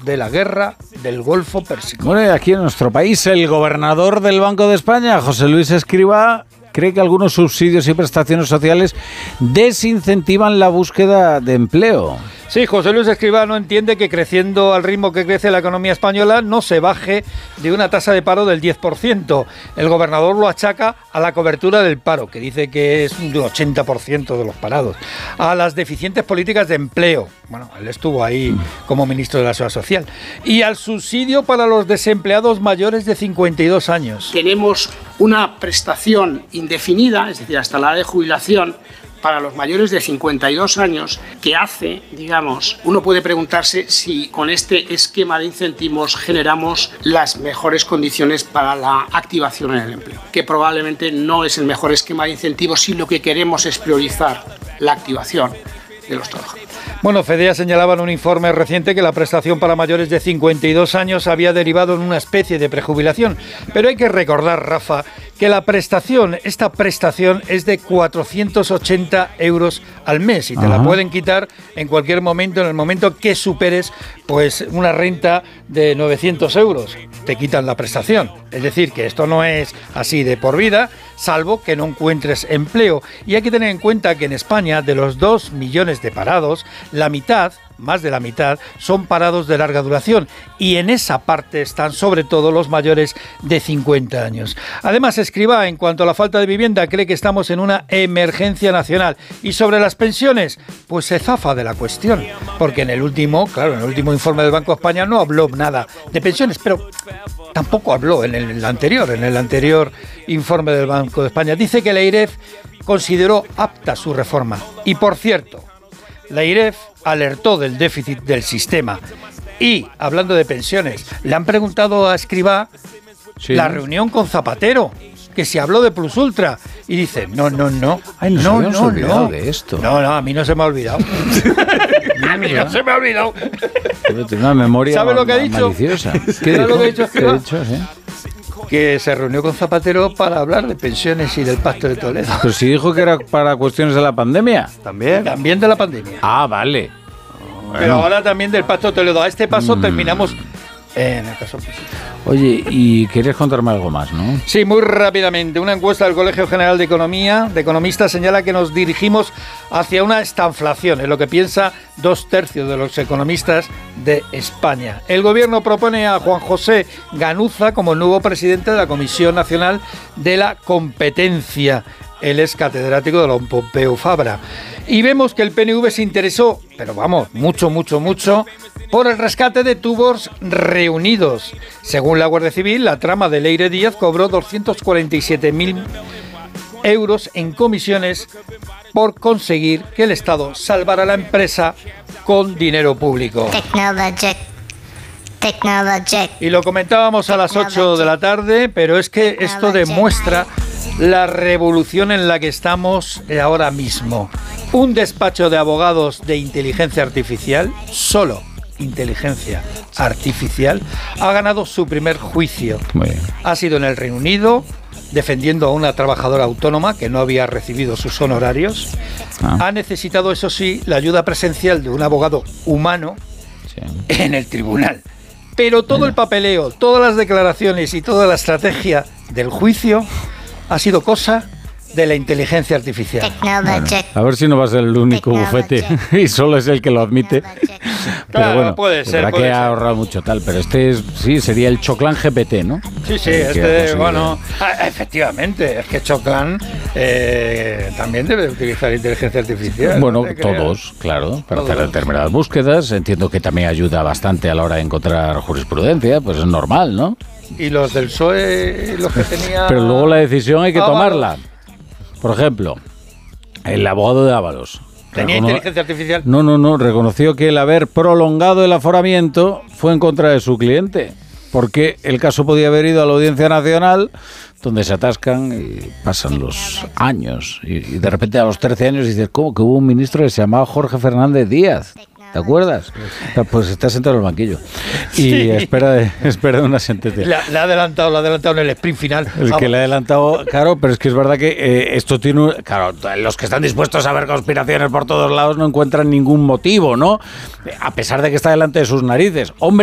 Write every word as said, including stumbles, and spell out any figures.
de la guerra del Golfo Pérsico. Bueno, y aquí en nuestro país, el gobernador del Banco de España, José Luis Escrivá, cree que algunos subsidios y prestaciones sociales desincentivan la búsqueda de empleo. Sí, José Luis Escrivá no entiende que creciendo al ritmo que crece la economía española no se baje de una tasa de paro del diez por ciento. El gobernador lo achaca a la cobertura del paro, que dice que es un ochenta por ciento de los parados, a las deficientes políticas de empleo. Bueno, él estuvo ahí como ministro de la Seguridad Social. Y al subsidio para los desempleados mayores de cincuenta y dos años. Tenemos una prestación indefinida, es decir, hasta la edad de jubilación, para los mayores de cincuenta y dos años, que hace, digamos, uno puede preguntarse si con este esquema de incentivos generamos las mejores condiciones para la activación en el empleo, que probablemente no es el mejor esquema de incentivos si lo que queremos es priorizar la activación de los trabajadores. Bueno, FEDEA señalaba en un informe reciente que la prestación para mayores de cincuenta y dos años había derivado en una especie de prejubilación. Pero hay que recordar, Rafa, que la prestación, esta prestación es de cuatrocientos ochenta euros al mes y te Ajá. la pueden quitar en cualquier momento, en el momento que superes pues una renta de novecientos euros. Te quitan la prestación. Es decir, que esto no es así de por vida, salvo que no encuentres empleo. Y hay que tener en cuenta que en España, de los dos millones de parados, la mitad, más de la mitad, son parados de larga duración. Y en esa parte están sobre todo los mayores de cincuenta años. Además, Escrivá, en cuanto a la falta de vivienda, cree que estamos en una emergencia nacional. Y sobre las pensiones, pues se zafa de la cuestión. Porque en el último, claro, en el último informe del Banco de España no habló nada de pensiones, pero tampoco habló en el anterior, en el anterior informe del Banco de España. Dice que la I R E F consideró apta su reforma. Y por cierto, la I R E F alertó del déficit del sistema. Y, hablando de pensiones, le han preguntado a Escrivá sí. la reunión con Zapatero, que se habló de Plus Ultra. Y dice, no, no, no. Ay, no, no, no, no. De esto. No, no, a mí no se me ha olvidado. A mí no se me ha olvidado. Pero tiene una memoria ¿Sabe lo que ha dicho? maliciosa. ¿Qué ¿Sabe dijo? lo que ha dicho Escrivá? ¿Qué ha dicho? ¿Sí? Que se reunió con Zapatero para hablar de pensiones y del Pacto de Toledo. Pero si dijo que era para cuestiones de la pandemia. También. También de la pandemia. Ah, vale. Bueno. Pero ahora también del Pacto de Toledo. A este paso mm. terminamos en el caso. Oye, y quieres contarme algo más, ¿no? Sí, muy rápidamente. Una encuesta del Colegio General de Economía, de economistas, señala que nos dirigimos hacia una estanflación, es lo que piensa dos tercios de los economistas de España. El gobierno propone a Juan José Ganuza como nuevo presidente de la Comisión Nacional de la Competencia. Él es catedrático de la Pompeu Fabra. Y vemos que el P N V se interesó, pero vamos, mucho, mucho, mucho, por el rescate de tubos reunidos. Según la Guardia Civil, la trama de Leire Díaz cobró doscientos cuarenta y siete mil euros en comisiones por conseguir que el Estado salvara la empresa con dinero público. Technologic. Technologic. Y lo comentábamos a las ocho de la tarde, pero es que esto demuestra la revolución en la que estamos ahora mismo. Un despacho de abogados de inteligencia artificial, solo inteligencia artificial, ha ganado su primer juicio. Ha sido en el Reino Unido, defendiendo a una trabajadora autónoma que no había recibido sus honorarios. Ah. Ha necesitado, eso sí, la ayuda presencial de un abogado humano sí. en el tribunal. Pero todo Mira. el papeleo, todas las declaraciones y toda la estrategia del juicio ha sido cosa de la inteligencia artificial. Bueno, a ver si no va a ser el único bufete y solo es el que lo admite. Pero claro, bueno, puede ser. Verdad puede que ser. ha ahorrado mucho tal, pero este es, sí sería el Choclan G P T, ¿no? Sí, sí, el este, bueno, ah, efectivamente, es que Choclan eh, también debe utilizar inteligencia artificial. Bueno, ¿no todos, claro, para todos. hacer determinadas búsquedas. Entiendo que también ayuda bastante a la hora de encontrar jurisprudencia, pues es normal, ¿no? Y los del P S O E, los que tenía... Pero luego la decisión hay que Ábalos. tomarla. Por ejemplo, el abogado de Ábalos. ¿Tenía Recono- inteligencia artificial? No, no, no. Reconoció que el haber prolongado el aforamiento fue en contra de su cliente. Porque el caso podía haber ido a la Audiencia Nacional, donde se atascan y pasan los años. Y, y de repente a los trece años dices, ¿cómo? Que hubo un ministro que se llamaba Jorge Fernández Díaz. ¿Te acuerdas? Pues está sentado en el banquillo. Y Sí. espera, espera una sentencia. Le, le ha adelantado, le ha adelantado en el sprint final. El Vamos. que le ha adelantado, claro, pero es que es verdad que eh, esto tiene... un- Claro, los que están dispuestos a ver conspiraciones por todos lados no encuentran ningún motivo, ¿no? A pesar de que está delante de sus narices. Hombre,